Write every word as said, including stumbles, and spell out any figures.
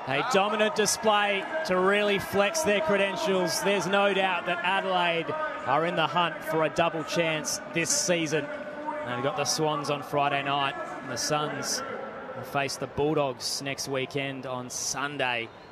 A dominant display to really flex their credentials. There's no doubt that Adelaide are in the hunt for a double chance this season. And we've got the Swans on Friday night. And the Suns will face the Bulldogs next weekend on Sunday.